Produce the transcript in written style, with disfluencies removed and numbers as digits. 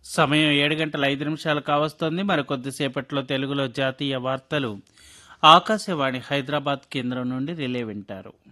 సమయం 7:05 కావస్తోంది. మరికొద్దిసేపట్లో తెలుగులో జాతీయ వార్తలు ఆకాశవాణి హైదరాబాద్ కేంద్రం నుండి రిలే వింటారు.